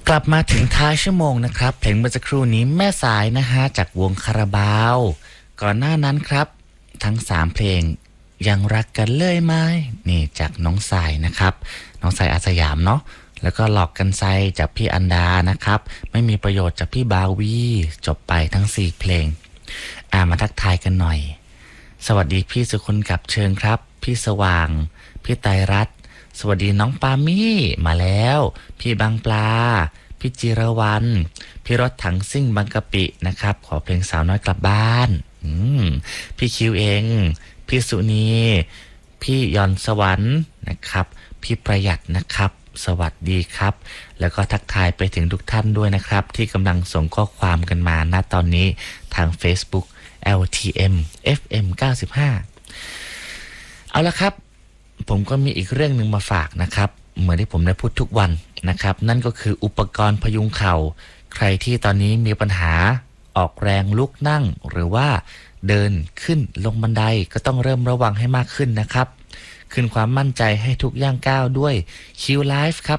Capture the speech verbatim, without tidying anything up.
กลับมาถึงท้ายชั่วโมงนะครับเพลงเมื่อสักครู่นี้แม่สายนะฮะจากวงคาราบาวก่อนหน้านั้นครับทั้งสามเพลงยังรักกันเลยไหมนี่จากน้องสายนะครับน้องสายอาสยามเนาะแล้วก็หลอกกันไซจากพี่อันดานะครับไม่มีประโยชน์จากพี่บาวีจบไปทั้งสี่เพลงอ่ามาทักทายกันหน่อยสวัสดีพี่สุคนกับเชิญครับพี่สว่างพี่ไตรรัตน์สวัสดีน้องปามี่มาแล้วพี่บางปลาพี่จิรวรรณพี่รถถังซิ่งบางกะปินะครับขอเพลงสาวน้อยกลับบ้านอืมพี่คิวเองพี่สุนีพี่ยอนสวรรค์นะครับพี่ประหยัดนะครับสวัสดีครับแล้วก็ทักทายไปถึงทุกท่านด้วยนะครับที่กำลังส่งข้อความกันมาณตอนนี้ทาง Facebook แอล ที เอ็ม เอฟ เอ็ม เก้าสิบห้าเอาละครับผมก็มีอีกเรื่องหนึ่งมาฝากนะครับเหมือนที่ผมได้พูดทุกวันนะครับนั่นก็คืออุปกรณ์พยุงเข่าใครที่ตอนนี้มีปัญหาออกแรงลุกนั่งหรือว่าเดินขึ้นลงบันไดก็ต้องเริ่มระวังให้มากขึ้นนะครับคืนความมั่นใจให้ทุกย่างก้าวด้วย Q Life ครับ